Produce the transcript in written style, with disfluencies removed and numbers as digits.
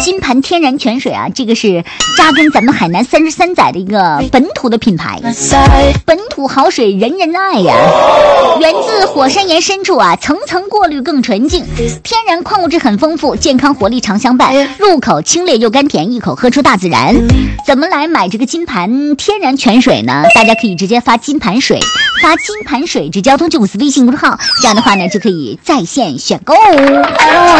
金盘天然泉水啊，这个是扎根咱们海南33载的一个本土的品牌，本土好水人人爱呀，源自火山岩深处啊，层层过滤更纯净，天然矿物质很丰富，健康活力常相伴，入口清冽又甘甜，一口喝出大自然。怎么来买这个金盘天然泉水呢？大家可以直接发金盘水，发金盘水至交通954微信公众号，这样的话呢就可以在线选购。